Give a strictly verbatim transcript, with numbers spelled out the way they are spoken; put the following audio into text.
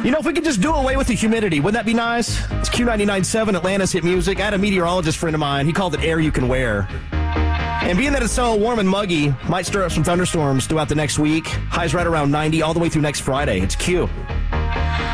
You know, if we could just do away with the humidity, wouldn't that be nice? It's Q ninety-nine point seven, Atlanta's hit music. I had a meteorologist friend of mine. He called it air you can wear. And being that it's so warm and muggy, might stir up some thunderstorms throughout the next week. Highs right around ninety all the way through next Friday. It's Q.